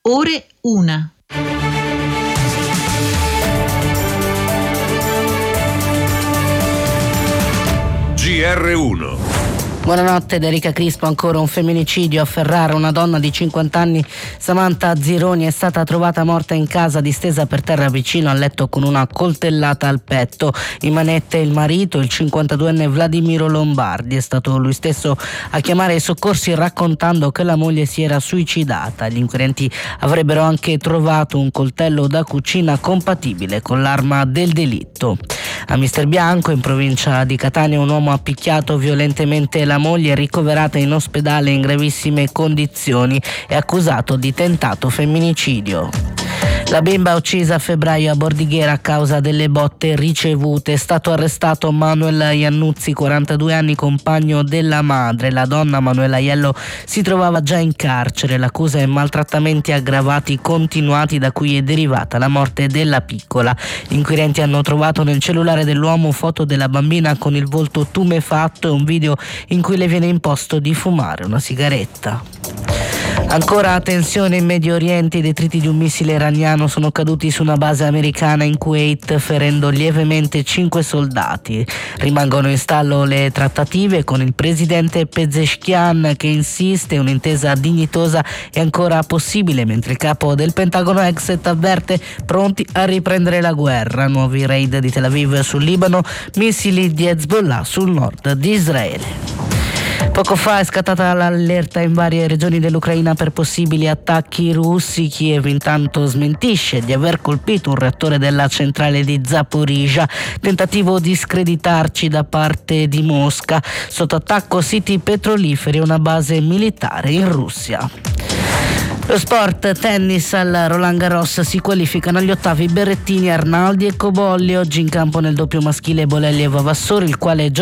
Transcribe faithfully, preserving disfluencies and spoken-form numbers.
ore una. G R uno. Buonanotte da Erika Crispo. Ancora un femminicidio a Ferrara. Una donna di cinquanta anni, Samantha Zironi, è stata trovata morta in casa, distesa per terra vicino al letto con una coltellata al petto. In manette il marito, il cinquantaduenne Vladimiro Lombardi. È stato lui stesso a chiamare i soccorsi raccontando che la moglie si era suicidata. Gli inquirenti avrebbero anche trovato un coltello da cucina compatibile con l'arma del delitto. A Mister Bianco, in provincia di Catania, un uomo ha picchiato violentemente la moglie, ricoverata in ospedale in gravissime condizioni, è accusato di tentato femminicidio. La bimba uccisa a febbraio a Bordighera a causa delle botte ricevute. È stato arrestato Manuel Iannuzzi, quarantadue anni, compagno della madre. La donna, Manuela Iello, si trovava già in carcere. L'accusa è maltrattamenti aggravati continuati, da cui è derivata la morte della piccola. Gli inquirenti hanno trovato nel cellulare dell'uomo foto della bambina con il volto tumefatto e un video in cui le viene imposto di fumare una sigaretta. Ancora tensione in Medio Oriente. I detriti di un missile iraniano sono caduti su una base americana in Kuwait, ferendo lievemente cinque soldati. Rimangono in stallo le trattative con il presidente Pezeshkian, che insiste un'intesa dignitosa è ancora possibile, mentre il capo del Pentagono Exet avverte pronti a riprendere la guerra. Nuovi raid di Tel Aviv sul Libano, missili di Hezbollah sul nord di Israele. Poco fa è scattata l'allerta in varie regioni dell'Ucraina per possibili attacchi russi. Kiev intanto smentisce di aver colpito un reattore della centrale di Zaporizhzhia, tentativo di screditarci da parte di Mosca. Sotto attacco siti petroliferi e una base militare in Russia. Lo sport, tennis. Al Roland Garros si qualificano agli ottavi Berrettini, Arnaldi e Cobolli. Oggi in campo nel doppio maschile Bolelli e Vavassori, il quale